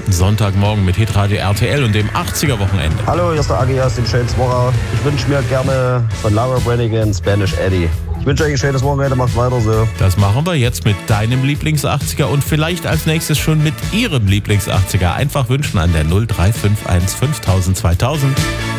Sonntagmorgen mit Hitradio RTL und dem 80er-Wochenende. Hallo, hier ist der Agi aus dem schönen Zwocher. Ich wünsche mir gerne von Laura Branigan Spanish Eddie. Ich wünsche euch ein schönes Wochenende, macht weiter so. Das machen wir jetzt mit deinem Lieblings-80er und vielleicht als nächstes schon mit ihrem Lieblings-80er. Einfach wünschen an der 0351 5000 2000.